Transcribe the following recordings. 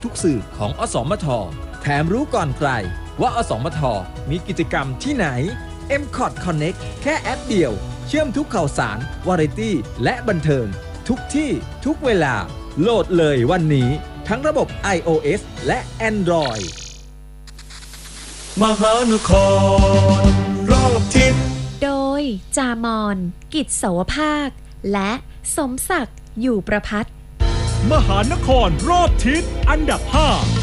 ทุกสื่อของอสมทแถมรู้ก่อนใครว่าอสมทมีกิจกรรมที่ไหน MCOT Connect แค่แอปเดียวเชื่อมทุกข่าวสารวาไรตี้และบันเทิงทุกที่ทุกเวลาโหลดเลยวันนี้ทั้งระบบ iOS และ Android มหานครรอบทิศโดยจามอนกิจเสาวภาคและสมศักดิ์อยู่ประพัฒน์มหานครรอบทิศอันดับ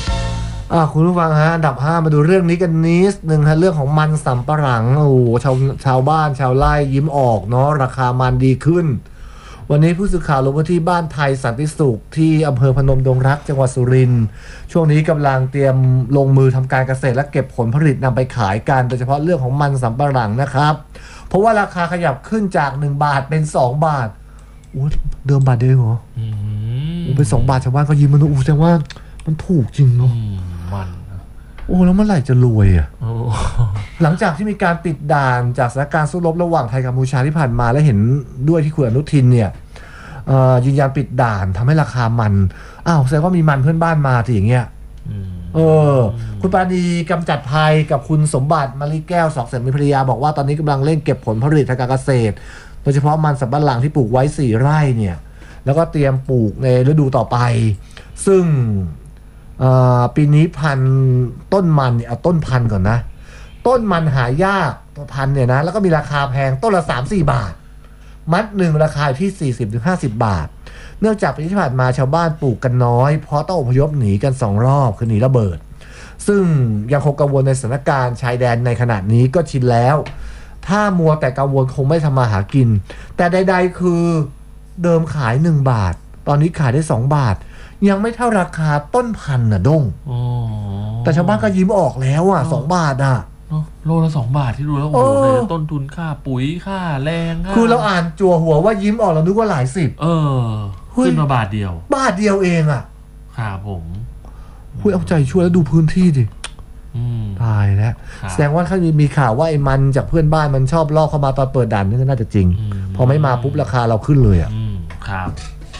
5 คุณผู้ฟังฮะอันดับ5มาดูเรื่องนี้กันนิดนึงฮะเรื่องของมันสำปะหลังโอ้โหชาวบ้านชาวไร่ยิ้มออกเนาะราคามันดีขึ้นวันนี้ผู้สื่อข่าวลงพื้นที่บ้านไทยสันติสุขที่อำเภอพนมดงรักจังหวัดสุรินทร์ช่วงนี้กำลังเตรียมลงมือทำการเกษตรและเก็บผลผลิตนำไปขายกันโดยเฉพาะเรื่องของมันสำปะหลังนะครับเพราะว่าราคาขยับขึ้นจาก1บาทเป็น2บาทเดิมบาทเดียวเหรอเป็น2บาทชาวบ้านก็ยิ้มมันแสดงว่ามันถูกจริงเนาะมันแล้วเมื่อไหร่จะรวยอ่ะหลังจากที่มีการปิดด่านจากสถานการณ์สู้รบระหว่างไทยกัมพูชาที่ผ่านมาและเห็นด้วยที่คุณอนุทินเนี่ยยืนยันปิดด่านทำให้ราคามันแสดงว่ามีมันเพื่อนบ้านมาที่อย่างเงี้ยคุณปานีกำจัดภัยกับคุณสมบัติมะลิแก้วสองเสมีภรรยาบอกว่าตอนนี้กำลังเร่งเก็บผลผลิตทางการเกษตรโดยเฉพาะมันสำปะหลังที่ปลูกไว้4 ไร่เนี่ยแล้วก็เตรียมปลูกในฤดูต่อไปซึ่งปีนี้ต้นมันเนี่ยเอาต้นพันธุ์ก่อนนะต้นมันหายากตัวพันธุ์เนี่ยนะแล้วก็มีราคาแพงต้นละ 3-4 บาทมัดหนึ่งราคาที่ 40-50 บาทเนื่องจากปีที่ผ่านมาชาวบ้านปลูกกันน้อยเพราะต้องอพยพหนีกัน2 รอบคือหนีระเบิดซึ่งยังคงกังวลในสถานการณ์ชายแดนในขณะนี้ก็ชินแล้วถ้ามัวแต่กังวลคงไม่ทำมาหากินแต่ใดๆคือเดิมขาย1 บาทตอนนี้ขายได้2 บาทยังไม่เท่าราคาต้นพันธุ์น่ะด้งแต่ชาวบ้านก็ยิ้มออกแล้ว2 บาทโลละ2 บาทที่ดูแล้วโอ้โหต้นทุนค่าปุ๋ยค่าแรงคือเราอ่านจั่วหัวว่ายิ้มออกเรานึกว่าหลายสิบขึ้นมาบาทเดียวเองครับผมเอาใจช่วยแล้วดูพื้นที่ดิตายแล้วแสดงว่าถ้ามีข่าวว่าไอ้มันจากเพื่อนบ้านมันชอบลอกเข้ามาตอนเปิดด่านนี่ก็น่าจะจริงพอไม่มาปุ๊บราคาเราขึ้นเลยครับ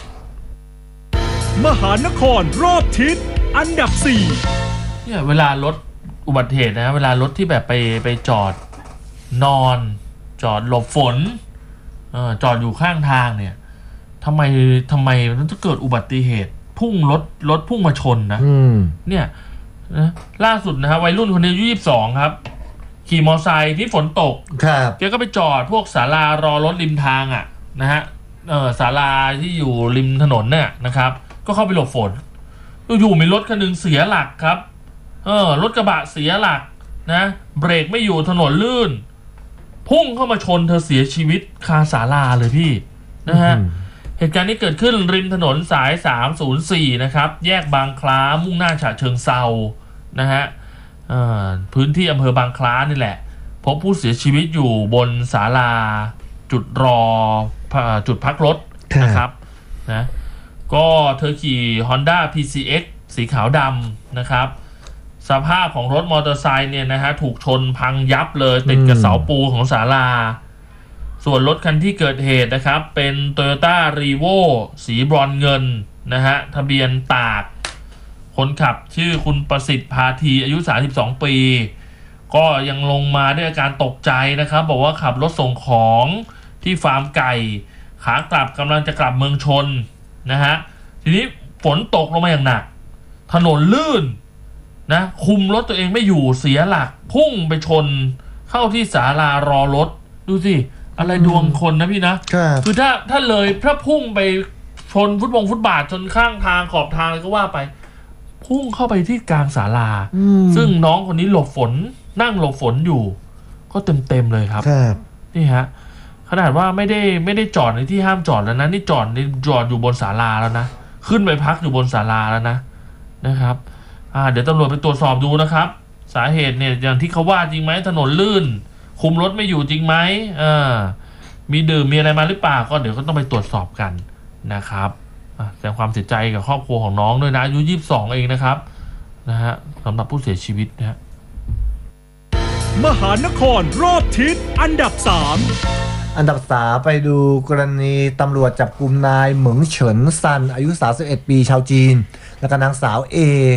มหานครรอบทิศอันดับ4 เนี่ยเวลารถอุบัติเหตุนะเวลารถที่แบบไปจอดนอนจอดหลบฝนจอดอยู่ข้างทางเนี่ยทำไมมันจะเกิดอุบัติเหตุพุ่งรถพุ่งมาชนนะเนี่ยนะล่าสุดนะฮะวัยรุ่นคนนี้อายุ22ครับขี่มอเตอร์ไซค์ที่ฝนตกแกก็ไปจอดพวกศาลารอรถริมทางนะฮะศาลาที่อยู่ริมถนนเนี่ยนะครับก็เข้าไปหลบฝนอยู่มีรถคันนึงเสียหลักครับรถกระบะเสียหลักนะเบรกไม่อยู่ถนนลื่นพุ่งเข้ามาชนเธอเสียชีวิตคาศาลาเลยพี่นะฮะเหตุการณ์นี้เกิดขึ้นริมถนนสาย304นะครับแยกบางคล้ามุ่งหน้าฉะเชิงเทรานะฮะพื้นที่อำเภอบางคล้านี่แหละพบผู้เสียชีวิตอยู่บนศาลาจุดพักรถนะครับนะก็เธอขี่ Honda PCX สีขาวดำนะครับสภาพของรถมอเตอร์ไซค์เนี่ยนะฮะถูกชนพังยับเลยติดกับเสาปูของศาลาส่วนรถคันที่เกิดเหตุนะครับเป็น Toyota Revo สีบรอนเงินนะฮะทะเบียนตากคนขับชื่อคุณประสิทธิ์พาทีอายุ32 ปีก็ยังลงมาด้วยอาการตกใจนะครับบอกว่าขับรถส่งของที่ฟาร์มไก่ขากลับกำลังจะกลับเมืองชนนะฮะทีนี้ฝนตกลงมาอย่างหนักถนนลื่นนะคุมรถตัวเองไม่อยู่เสียหลักพุ่งไปชนเข้าที่ศาลารอรถดูสิอะไรดวงคนนะพี่นะคือถ้าเลยถ้าพุ่งไปชนฟุตบาทจนข้างทางขอบทางก็ว่าไปพุ่งเข้าไปที่กลางศาลาซึ่งน้องคนนี้หลบฝนนั่งหลบฝนอยู่ก็เต็มเลยครับนี่ฮะขนาดว่าไม่ได้จอดในที่ห้ามจอดแล้วนะนี่จอดอยู่บนศาลาแล้วนะขึ้นไปพักอยู่บนศาลาแล้วนะครับเดี๋ยวตำรวจไปตรวจสอบดูนะครับสาเหตุเนี่ยอย่างที่เขาว่าจริงไหมถนนลื่นคุมรถไม่อยู่จริงไหมมีดื่มมีอะไรมาหรือเปล่าก็เดี๋ยวก็ต้องไปตรวจสอบกันนะครับแสดงความเสียใจกับครอบครัวของน้องด้วยนะอายุ22เองนะครับนะฮะสำหรับผู้เสียชีวิตนะฮะมหานครรอบทิศอันดับ 3ไปดูกรณีตำรวจจับกุมนายเหมิงเฉินซันอายุ31 ปีชาวจีนและก็นางสาวเอ